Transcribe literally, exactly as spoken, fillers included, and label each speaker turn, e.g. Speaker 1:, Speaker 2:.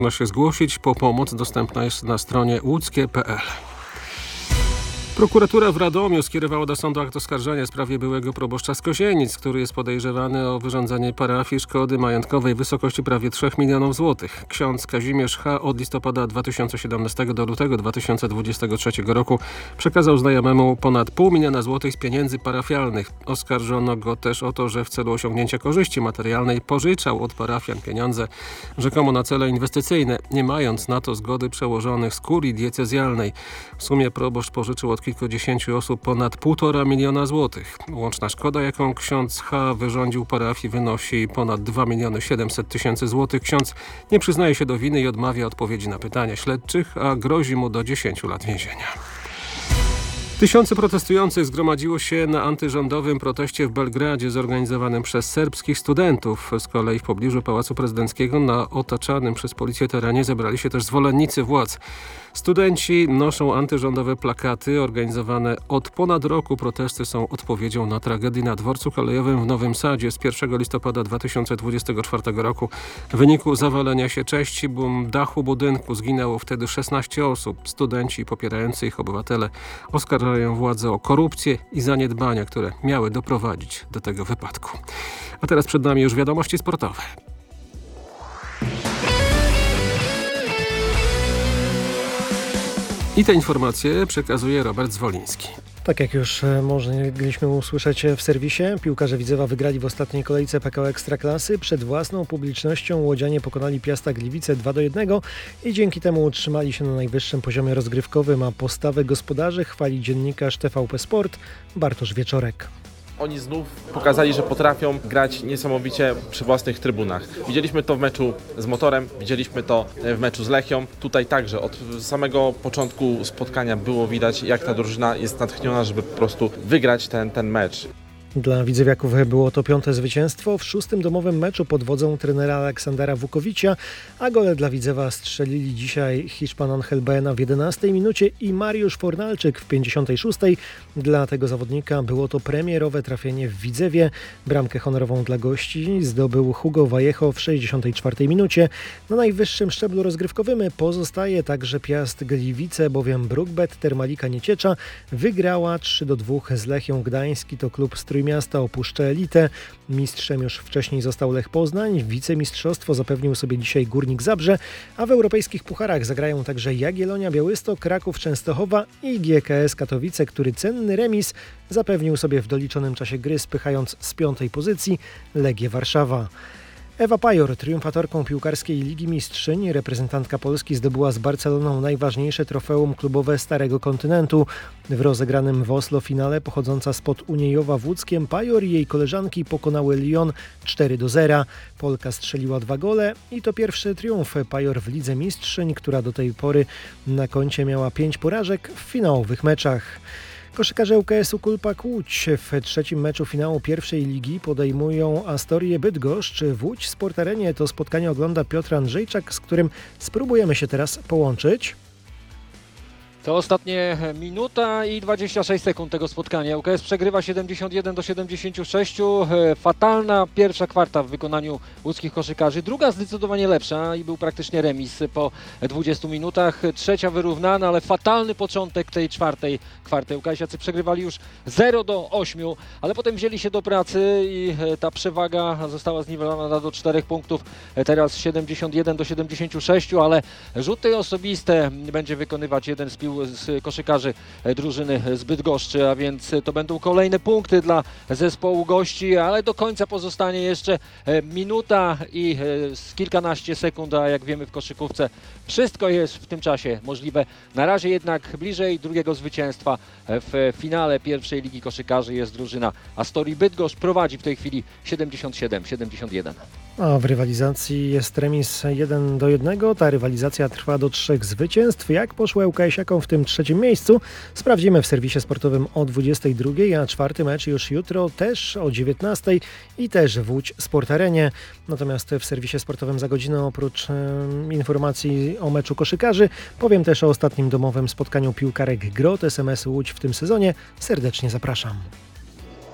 Speaker 1: Można się zgłosić po pomoc, dostępna jest na stronie łódzkie kropka p l. Prokuratura w Radomiu skierowała do sądu akt oskarżenia w sprawie byłego proboszcza z Kozienic, który jest podejrzewany o wyrządzenie parafii szkody majątkowej w wysokości prawie trzech milionów złotych. Ksiądz Kazimierz H. od listopada dwa tysiące siedemnastego do lutego dwa tysiące dwudziestego trzeciego roku przekazał znajomemu ponad pół miliona złotych z pieniędzy parafialnych. Oskarżono go też o to, że w celu osiągnięcia korzyści materialnej pożyczał od parafian pieniądze rzekomo na cele inwestycyjne, nie mając na to zgody przełożonych z kurii diecezjalnej. W sumie proboszcz pożyczył od kilkudziesięciu osób ponad półtora miliona złotych. Łączna szkoda, jaką ksiądz H. wyrządził parafii, wynosi ponad dwa miliony siedemset tysięcy złotych. Ksiądz nie przyznaje się do winy i odmawia odpowiedzi na pytania śledczych, a grozi mu do dziesięciu lat więzienia. Tysiące protestujących zgromadziło się na antyrządowym proteście w Belgradzie zorganizowanym przez serbskich studentów. Z kolei w pobliżu Pałacu Prezydenckiego na otaczanym przez policję terenie zebrali się też zwolennicy władz. Studenci noszą antyrządowe plakaty. Organizowane od ponad roku protesty są odpowiedzią na tragedię na dworcu kolejowym w Nowym Sadzie z pierwszego listopada dwa tysiące dwudziestego czwartego roku. W wyniku zawalenia się części dachu budynku zginęło wtedy szesnaście osób. Studenci i popierający ich obywatele oskarżają władze o korupcję i zaniedbania, które miały doprowadzić do tego wypadku. A teraz przed nami już wiadomości sportowe. I te informacje przekazuje Robert Zwoliński.
Speaker 2: Tak jak już mogliśmy usłyszeć w serwisie, piłkarze Widzewa wygrali w ostatniej kolejce P K O Ekstraklasy. Przed własną publicznością łodzianie pokonali Piasta Gliwice dwa do jednego i dzięki temu utrzymali się na najwyższym poziomie rozgrywkowym, a postawę gospodarzy chwali dziennikarz T V P Sport Bartosz Wieczorek.
Speaker 3: Oni znów pokazali, że potrafią grać niesamowicie przy własnych trybunach. Widzieliśmy to w meczu z Motorem, widzieliśmy to w meczu z Lechią. Tutaj także od samego początku spotkania było widać, jak ta drużyna jest natchniona, żeby po prostu wygrać ten, ten mecz.
Speaker 2: Dla widzewiaków było to piąte zwycięstwo w szóstym domowym meczu pod wodzą trenera Aleksandra Vukovicia, a gole dla Widzewa strzelili dzisiaj Hiszpan Angel Baena w jedenastej minucie i Mariusz Fornalczyk w pięćdziesiątej szóstej. Dla tego zawodnika było to premierowe trafienie w Widzewie. Bramkę honorową dla gości zdobył Hugo Vallejo w sześćdziesiątej czwartej minucie. Na najwyższym szczeblu rozgrywkowym pozostaje także Piast Gliwice, bowiem Brukbet Termalika Nieciecza wygrała trzy do dwóch z Lechią Gdański. To klub z Trójmiasta opuszcza elitę. Mistrzem już wcześniej został Lech Poznań. Wicemistrzostwo zapewnił sobie dzisiaj Górnik Zabrze, a w europejskich pucharach zagrają także Jagiellonia Białystok, Kraków Częstochowa i G K S Katowice, który cenny remis zapewnił sobie w doliczonym czasie gry, spychając z piątej pozycji Legię Warszawa. Ewa Pajor, triumfatorką piłkarskiej Ligi Mistrzyń, reprezentantka Polski, zdobyła z Barceloną najważniejsze trofeum klubowe Starego Kontynentu. W rozegranym w Oslo finale pochodząca spod Uniejowa w Łódzkiem Pajor i jej koleżanki pokonały Lyon cztery do zera. Polka strzeliła dwa gole i to pierwszy triumf Pajor w Lidze Mistrzyń, która do tej pory na koncie miała pięć porażek w finałowych meczach. Koszykarze U K S-u Kulpak Łódź w trzecim meczu finału pierwszej ligi podejmują Astorię Bydgoszcz. W Łódź Sport Arenie to spotkanie ogląda Piotr Andrzejczak, z którym spróbujemy się teraz połączyć.
Speaker 4: To ostatnie minuta i dwadzieścia sześć sekund tego spotkania. U K S przegrywa siedemdziesiąt jeden do siedemdziesięciu sześciu. Fatalna pierwsza kwarta w wykonaniu łódzkich koszykarzy. Druga zdecydowanie lepsza i był praktycznie remis po dwudziestu minutach. Trzecia wyrównana, ale fatalny początek tej czwartej kwarty. UKS-iacy przegrywali już zero do ośmiu, ale potem wzięli się do pracy i ta przewaga została zniwelowana do czterech punktów. Teraz siedemdziesiąt jeden do siedemdziesięciu sześciu, ale rzuty osobiste będzie wykonywać jeden z pił z koszykarzy drużyny z Bydgoszczy, a więc to będą kolejne punkty dla zespołu gości, ale do końca pozostanie jeszcze minuta i kilkanaście sekund, a jak wiemy w koszykówce wszystko jest w tym czasie możliwe. Na razie jednak bliżej drugiego zwycięstwa w finale pierwszej ligi koszykarzy jest drużyna Astorii Bydgoszcz. Prowadzi w tej chwili siedemdziesiąt siedem siedemdziesiąt jeden.
Speaker 2: A w rywalizacji jest remis jeden do jednego. Ta rywalizacja trwa do trzech zwycięstw. Jak poszło ŁKS-iakom w tym trzecim miejscu? Sprawdzimy w serwisie sportowym o dwudziestej drugiej, a czwarty mecz już jutro też o dziewiętnastej i też w Łódź Sport Arenie. Natomiast w serwisie sportowym za godzinę oprócz e, informacji o meczu koszykarzy powiem też o ostatnim domowym spotkaniu piłkarek Grot S M S Łódź w tym sezonie. Serdecznie zapraszam.